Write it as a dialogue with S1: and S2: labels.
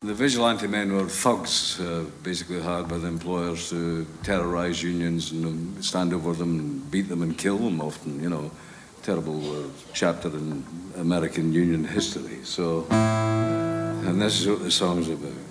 S1: The vigilante men were thugs, basically hired by the employers to terrorize unions and stand over them and beat them and kill them often, you know. Terrible chapter in American union history. So, and this is what the song's about.